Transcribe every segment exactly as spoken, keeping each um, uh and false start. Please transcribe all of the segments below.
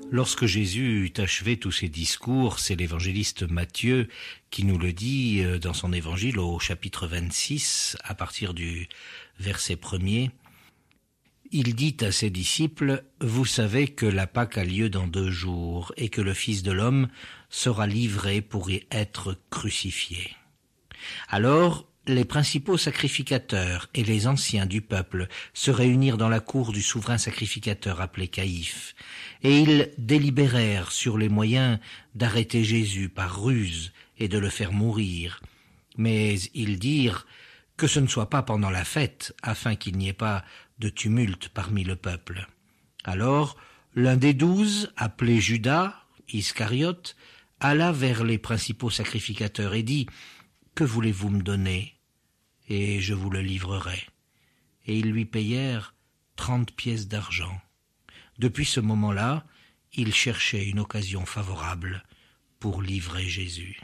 Lorsque Jésus eut achevé tous ses discours, c'est l'évangéliste Matthieu qui nous le dit dans son évangile au chapitre vingt-six, à partir du verset premier. Il dit à ses disciples, « Vous savez que la Pâque a lieu dans deux jours et que le Fils de l'homme sera livré pour y être crucifié. » Alors, les principaux sacrificateurs et les anciens du peuple se réunirent dans la cour du souverain sacrificateur appelé Caïphe, et ils délibérèrent sur les moyens d'arrêter Jésus par ruse et de le faire mourir. Mais ils dirent que ce ne soit pas pendant la fête, afin qu'il n'y ait pas de tumulte parmi le peuple. Alors, l'un des douze, appelé Judas Iscariote, alla vers les principaux sacrificateurs et dit « Que voulez-vous me donner ? Et je vous le livrerai. » Et ils lui payèrent trente pièces d'argent. Depuis ce moment-là, il cherchait une occasion favorable pour livrer Jésus.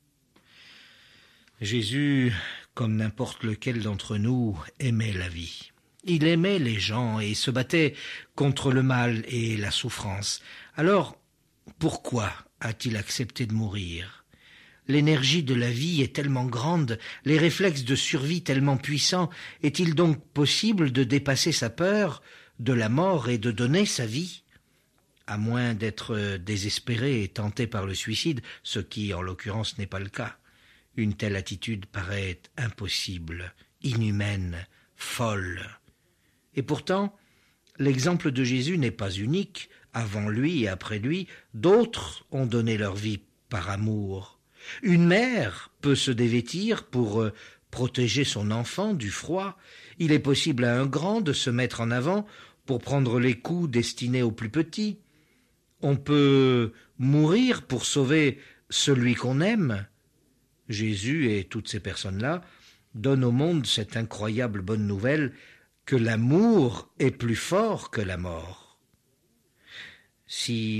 Jésus, comme n'importe lequel d'entre nous, aimait la vie. Il aimait les gens et se battait contre le mal et la souffrance. Alors, pourquoi a-t-il accepté de mourir ? L'énergie de la vie est tellement grande, les réflexes de survie tellement puissants, est-il donc possible de dépasser sa peur de la mort et de donner sa vie ? À moins d'être désespéré et tenté par le suicide, ce qui en l'occurrence n'est pas le cas. Une telle attitude paraît impossible, inhumaine, folle. Et pourtant, l'exemple de Jésus n'est pas unique. Avant lui et après lui, d'autres ont donné leur vie par amour. Une mère peut se dévêtir pour protéger son enfant du froid. Il est possible à un grand de se mettre en avant pour prendre les coups destinés aux plus petits. On peut mourir pour sauver celui qu'on aime. Jésus et toutes ces personnes-là donnent au monde cette incroyable bonne nouvelle que l'amour est plus fort que la mort. Si